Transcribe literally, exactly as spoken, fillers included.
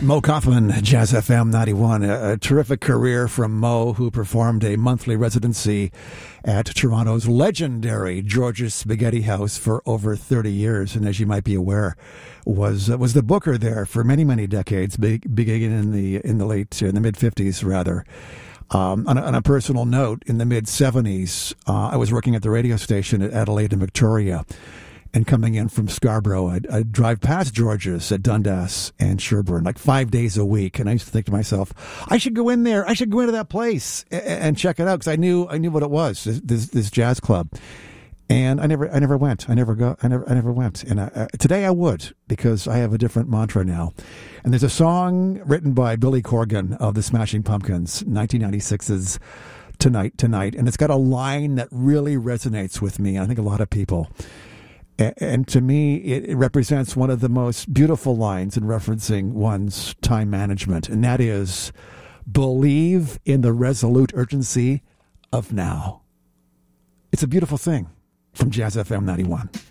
Mo Kaufman, Jazz F M ninety-one. A, a terrific career from Mo, who performed a monthly residency at Toronto's legendary George's Spaghetti House for over thirty years. And as you might be aware, was uh, was the booker there for many, many decades, big, beginning in the in the late, in the mid-fifties, rather. Um, on, a, on a personal note, in the mid-seventies, uh, I was working at the radio station at Adelaide and Victoria. And coming in from Scarborough, I'd, I'd drive past George's at Dundas and Sherbourne like five days a week. And I used to think to myself, I should go in there. I should go into that place and, and check it out, because I knew I knew what it was, this, this, this jazz club. And I never I never went. I never go. I never I never went. And I, uh, today I would, because I have a different mantra now. And there's a song written by Billy Corgan of the Smashing Pumpkins, nineteen ninety-six's Tonight Tonight, and it's got a line that really resonates with me. I think a lot of people. And to me, it represents one of the most beautiful lines in referencing one's time management, and that is, believe in the resolute urgency of now. It's a beautiful thing from Jazz F M ninety-one.